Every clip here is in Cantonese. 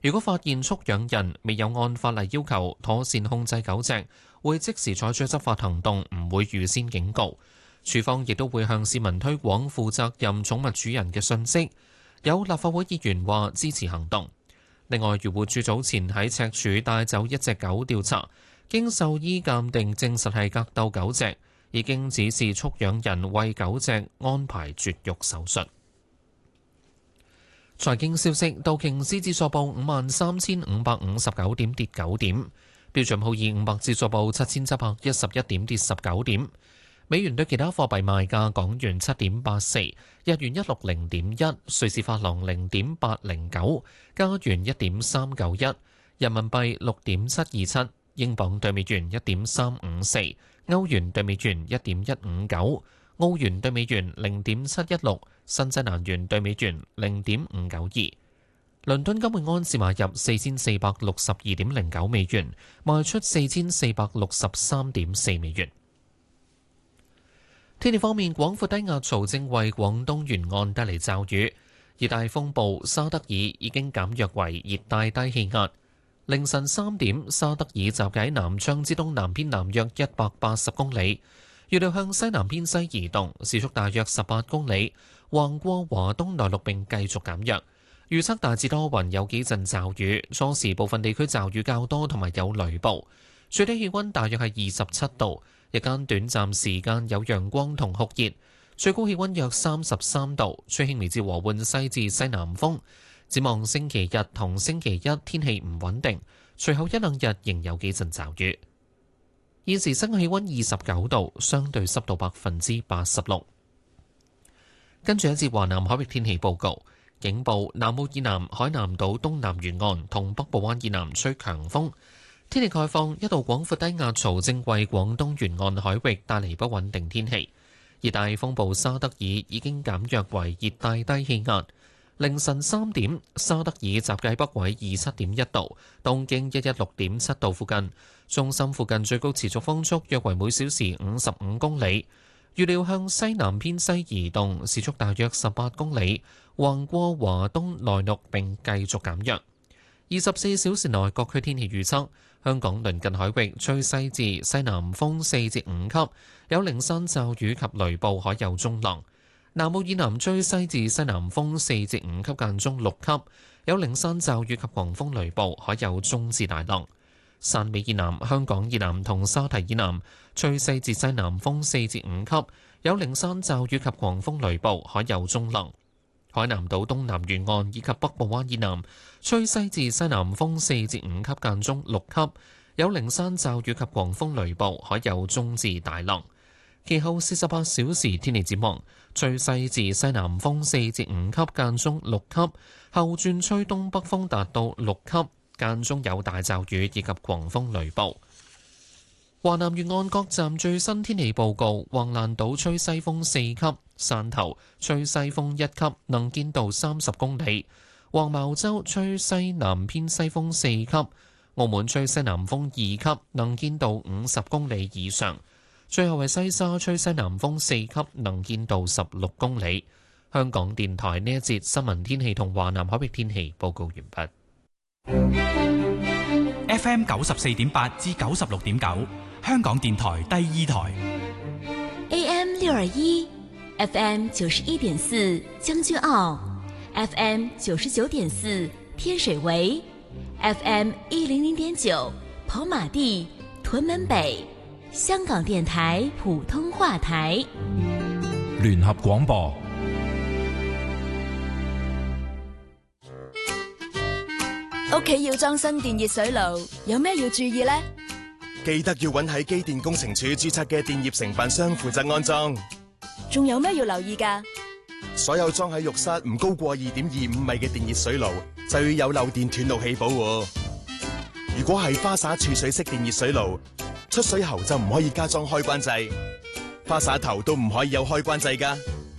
如果發現畜養人未有按法例要求妥善控制狗隻，會即時採取執法行動，唔會預先警告。署方亦都會向市民推廣負責任寵物主人嘅訊息。有立法會議員話支持行動。另外，漁護署早前喺赤柱帶走一隻狗調查，經獸醫鑑定證實係格鬥狗隻，已經指示畜養人為狗隻安排絕育手術。財經消息，道瓊斯指數報53,559點，跌9點；標準普爾500指數報7,711點，跌19點。美元對其他貨幣賣價：港元7.84，日元160.1，瑞士法郎0.809，加元1.391，人民幣6.727，英鎊對美元1.354，歐元對美元1.159，澳元對美元0.716，新西蘭元對美元0.592。倫敦金每安士買入4462.09美元，賣出4463.4美元。天氣方面，廣闊低壓槽正為廣東沿岸帶嚟驟雨，熱帶風暴沙德爾已經減弱為熱帶低氣壓。凌晨3點，沙德爾集結喺南昌之東南偏南約180公里，預料向西南偏西移動，時速大約18公里，橫過華東內陸並繼續減弱。預測大致多雲，有幾陣驟雨，初時部分地區驟雨較多，同埋有雷暴。最低氣溫大約係27度。日間短暫時間有陽光同酷熱，最高氣溫約33度，吹輕微至和緩西至西南風。展望星期日同星期一天氣唔穩定，隨後一兩日仍有幾陣驟雨。現時室外氣溫29度，相對濕度86%。跟住一節華南海域天氣報告，警報：南澳以南海南島東南沿岸同北部灣以南吹強風。天氣概況，一道廣闊低壓槽正為廣東沿岸海域帶嚟不穩定天氣。熱帶風暴沙德爾已經減弱為熱帶低氣壓。凌晨3點，沙德爾集結喺北緯27.1度、東經116.7度附近，中心附近最高持續風速約為每小時55公里。預料向西南偏西移動，時速大約18公里，橫過華東內陸並繼續減弱。24小時內各區天氣預測：香港鄰近海域吹西至西南風4至5級，有零散驟雨及雷暴，海有中浪；南澳以南吹西至西南風4至5級，間中6級，有零散驟雨及狂風雷暴，海有中至大浪。汕尾以南、香港以南同沙堤以南吹西至西南風4至5級，有零散驟雨及狂風雷暴，海有中浪。海南島東南沿岸以及北部灣以南吹西至西南風4至5級，間中6級，有零散驟雨及狂風雷暴，海有中至大浪。其後48小時天氣展望：吹西至西南風4至5級，間中6級，後轉吹東北風達到6級，間中有大驟雨以及狂風雷暴。華南沿岸各站最新天氣報告：橫瀾島吹西風4級，汕頭吹西風1級，能見度30公里；黃茅洲吹西南偏西風4級，澳門吹西南風2級，能見度50公里以上。最後係西沙吹西南風4級，能見度16公里。香港電台呢一節新聞天氣同華南海域天氣報告完畢。 FM 94.8至96.9，香港電台第二台。 AM 621。FM 91.4將軍澳 ，FM 99.4天水圍 ，FM 100.9跑馬地屯門北，香港電台普通話台。 聯合廣播。 屋企要裝新電熱水爐，有咩要注意呢？ 記得要揾喺機電工程署註冊嘅電業承辦商負責安裝。 仲有咩要留意㗎？ 所有裝喺浴室唔高過2.25米嘅電熱水爐，就要有漏電斷路器保護。如果係花灑儲水式電熱水爐，出水喉就唔可以加裝開關掣，花灑頭都唔可以有開關掣㗎。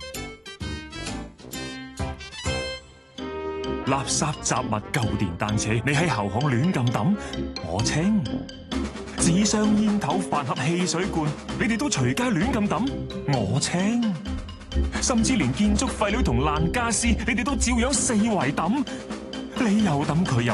垃圾雜物舊電單車，你喺後巷亂咁抌，我清；紙箱煙頭飯盒汽水罐，你哋都隨街亂咁抌，我清；甚至連建築廢料同爛家私，你哋都照樣四圍抌，你又抌佢又